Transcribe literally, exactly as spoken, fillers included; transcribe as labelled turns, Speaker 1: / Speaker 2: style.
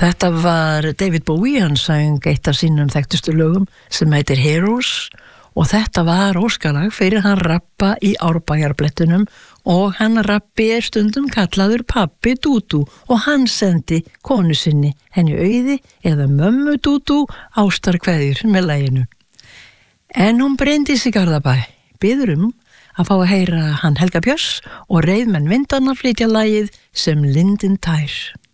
Speaker 1: Þetta var David Bowie, hann sang eitt af sínum þekktustu lögum sem heitir Heroes og þetta var óskalag fyrir hann rappa í Árbæjarblettunum og hann rappi er stundum kallaður Pabbi Dúdú og hann sendi konu sinni henni Auði eða mömmu Dúdú ástarkveðjur með laginu. En hún Bryndís í Garðabæ biður um að fá að heyra hann Helga Björns og Reiðmenn vindanna flytja lagið Sem lindin tær.